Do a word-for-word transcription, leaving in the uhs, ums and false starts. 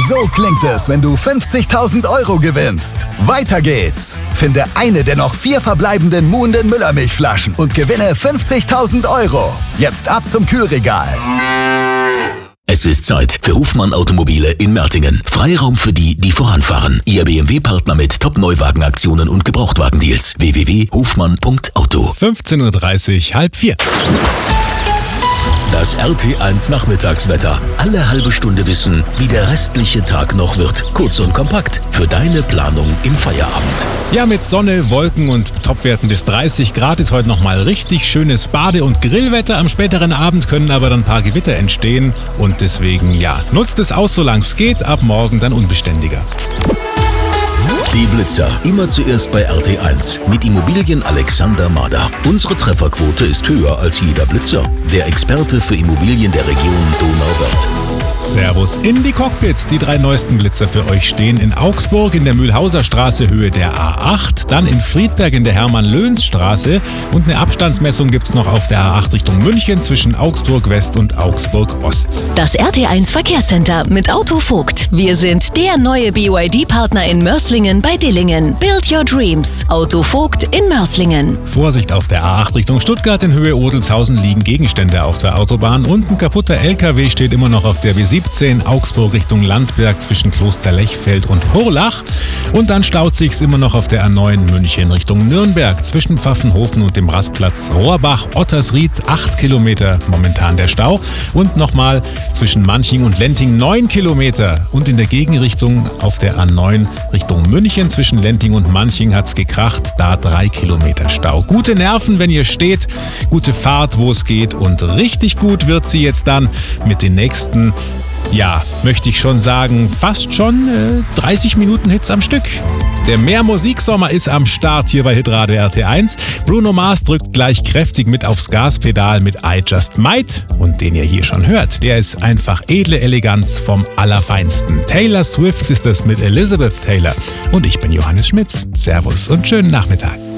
So klingt es, wenn du fünfzigtausend Euro gewinnst. Weiter geht's. Finde eine der noch vier verbleibenden Muhnden Müllermilchflaschen und gewinne fünfzigtausend Euro. Jetzt ab zum Kühlregal. Es ist Zeit für Hofmann Automobile in Mertingen. Freiraum für die, die voranfahren. Ihr B M W-Partner mit Top-Neuwagenaktionen und Gebrauchtwagendeals. w w w punkt hofmann punkt auto. fünfzehn Uhr dreißig, halb vier. Das R T eins Nachmittagswetter. Alle halbe Stunde wissen, wie der restliche Tag noch wird. Kurz und kompakt für deine Planung im Feierabend. Ja, mit Sonne, Wolken und Topwerten bis dreißig Grad ist heute nochmal richtig schönes Bade- und Grillwetter. Am späteren Abend können aber dann ein paar Gewitter entstehen. Und deswegen, ja, nutzt es aus, solange es geht. Ab morgen dann unbeständiger. Die Blitzer. Immer zuerst bei R T eins. Mit Immobilien Alexander Mader. Unsere Trefferquote ist höher als jeder Blitzer. Der Experte für Immobilien der Region Donauwörth. Servus in die Cockpits. Die drei neuesten Blitzer für euch stehen in Augsburg in der Mühlhauser Straße Höhe der A acht, dann in Friedberg in der Hermann-Löns-Straße und eine Abstandsmessung gibt's noch auf der A acht Richtung München zwischen Augsburg West und Augsburg Ost. Das R T eins Verkehrscenter mit Autovogt. Wir sind der neue B Y D-Partner in Mörs bei Dillingen. Build your dreams. Autovogt in Mörs. Vorsicht auf der A acht Richtung Stuttgart in Höhe Odelshausen liegen Gegenstände auf der Autobahn und ein kaputter L K W steht immer noch auf der B siebzehn Augsburg Richtung Landsberg zwischen Kloster Lechfeld und Hurlach. Und dann staut sich's immer noch auf der A neun München Richtung Nürnberg zwischen Pfaffenhofen und dem Rastplatz Rohrbach Ottersried. acht Kilometer momentan der Stau. Und nochmal zwischen Manching und Lenting neun Kilometer. Und in der Gegenrichtung auf der A neun Richtung München zwischen Lenting und Manching hat's gekracht, da drei Kilometer Stau. Gute Nerven, wenn ihr steht, gute Fahrt, wo es geht und richtig gut wird sie jetzt dann mit den nächsten, ja, möchte ich schon sagen, fast schon äh, dreißig Minuten Hits am Stück. Der Mehr-Musiksommer ist am Start hier bei Hitradio R T eins. Bruno Mars drückt gleich kräftig mit aufs Gaspedal mit I Just Might. Und den ihr hier schon hört, der ist einfach edle Eleganz vom Allerfeinsten. Taylor Swift ist das mit Elizabeth Taylor. Und ich bin Johannes Schmitz. Servus und schönen Nachmittag.